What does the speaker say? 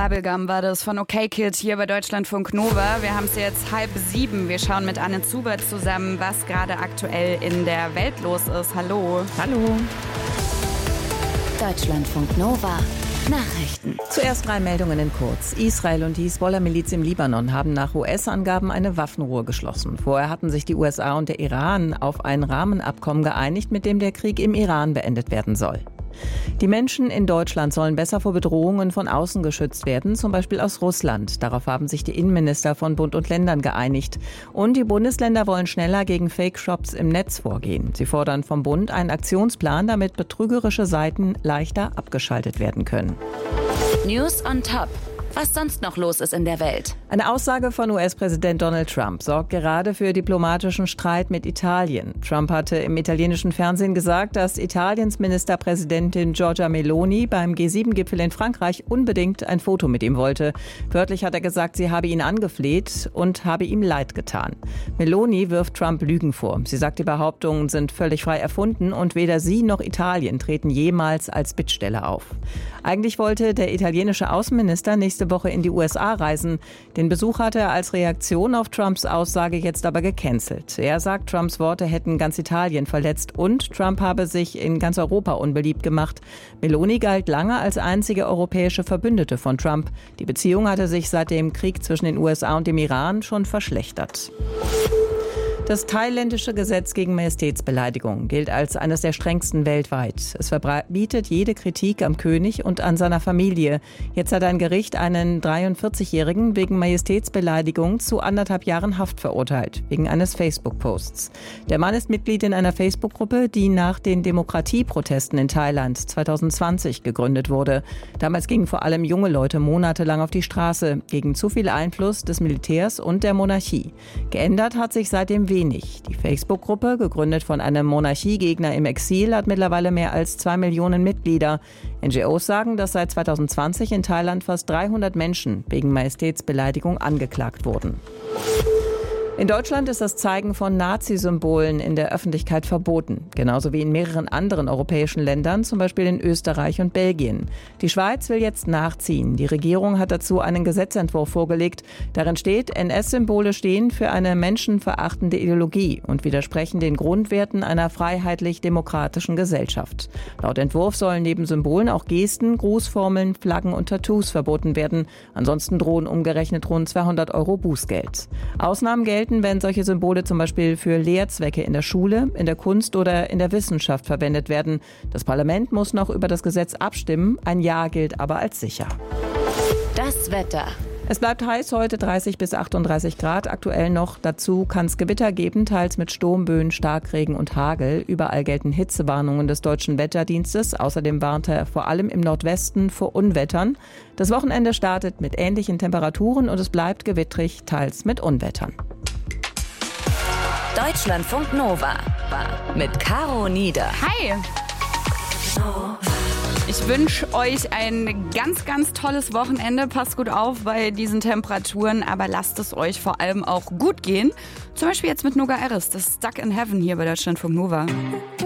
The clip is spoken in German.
Bubblegum war das von OK Kid hier bei Deutschlandfunk Nova. Wir haben es jetzt 6:30. Wir schauen mit Anne Zubert zusammen, was gerade aktuell in der Welt los ist. Hallo. Hallo. Deutschlandfunk Nova. Nachrichten. Zuerst 3 Meldungen in kurz. Israel und die Hisbollah-Miliz im Libanon haben nach US-Angaben eine Waffenruhe geschlossen. Vorher hatten sich die USA und der Iran auf ein Rahmenabkommen geeinigt, mit dem der Krieg im Iran beendet werden soll. Die Menschen in Deutschland sollen besser vor Bedrohungen von außen geschützt werden, zum Beispiel aus Russland. Darauf haben sich die Innenminister von Bund und Ländern geeinigt. Und die Bundesländer wollen schneller gegen Fake-Shops im Netz vorgehen. Sie fordern vom Bund einen Aktionsplan, damit betrügerische Seiten leichter abgeschaltet werden können. News on Top. Was sonst noch los ist in der Welt. Eine Aussage von US-Präsident Donald Trump sorgt gerade für diplomatischen Streit mit Italien. Trump hatte im italienischen Fernsehen gesagt, dass Italiens Ministerpräsidentin Giorgia Meloni beim G7-Gipfel in Frankreich unbedingt ein Foto mit ihm wollte. Wörtlich hat er gesagt, sie habe ihn angefleht und habe ihm leid getan. Meloni wirft Trump Lügen vor. Sie sagt, die Behauptungen sind völlig frei erfunden und weder sie noch Italien treten jemals als Bittsteller auf. Eigentlich wollte der italienische Außenminister nächste Woche in die USA reisen. Den Besuch hatte er als Reaktion auf Trumps Aussage jetzt aber gecancelt. Er sagt, Trumps Worte hätten ganz Italien verletzt und Trump habe sich in ganz Europa unbeliebt gemacht. Meloni galt lange als einzige europäische Verbündete von Trump. Die Beziehung hatte sich seit dem Krieg zwischen den USA und dem Iran schon verschlechtert. Das thailändische Gesetz gegen Majestätsbeleidigung gilt als eines der strengsten weltweit. Es verbietet jede Kritik am König und an seiner Familie. Jetzt hat ein Gericht einen 43-Jährigen wegen Majestätsbeleidigung zu 1,5 Jahren Haft verurteilt, wegen eines Facebook-Posts. Der Mann ist Mitglied in einer Facebook-Gruppe, die nach den Demokratieprotesten in Thailand 2020 gegründet wurde. Damals gingen vor allem junge Leute monatelang auf die Straße gegen zu viel Einfluss des Militärs und der Monarchie. Geändert hat sich seitdem wenig. Die Facebook-Gruppe, gegründet von einem Monarchiegegner im Exil, hat mittlerweile mehr als 2 Millionen Mitglieder. NGOs sagen, dass seit 2020 in Thailand fast 300 Menschen wegen Majestätsbeleidigung angeklagt wurden. In Deutschland ist das Zeigen von Nazi-Symbolen in der Öffentlichkeit verboten. Genauso wie in mehreren anderen europäischen Ländern, zum Beispiel in Österreich und Belgien. Die Schweiz will jetzt nachziehen. Die Regierung hat dazu einen Gesetzentwurf vorgelegt. Darin steht, NS-Symbole stehen für eine menschenverachtende Ideologie und widersprechen den Grundwerten einer freiheitlich-demokratischen Gesellschaft. Laut Entwurf sollen neben Symbolen auch Gesten, Grußformeln, Flaggen und Tattoos verboten werden. Ansonsten drohen umgerechnet rund 200 € Bußgeld. Ausnahmen gelten, wenn solche Symbole zum Beispiel für Lehrzwecke in der Schule, in der Kunst oder in der Wissenschaft verwendet werden. Das Parlament muss noch über das Gesetz abstimmen. Ein Ja gilt aber als sicher. Das Wetter. Es bleibt heiß heute, 30 bis 38 Grad. Aktuell noch. Dazu kann es Gewitter geben, teils mit Sturmböen, Starkregen und Hagel. Überall gelten Hitzewarnungen des Deutschen Wetterdienstes. Außerdem warnt er vor allem im Nordwesten vor Unwettern. Das Wochenende startet mit ähnlichen Temperaturen und es bleibt gewittrig, teils mit Unwettern. Deutschlandfunk Nova mit Caro Nieder. Hi! Ich wünsche euch ein ganz, ganz tolles Wochenende. Passt gut auf bei diesen Temperaturen, aber lasst es euch vor allem auch gut gehen. Zum Beispiel jetzt mit Noga Eris, das ist Stuck in Heaven hier bei Deutschlandfunk Nova.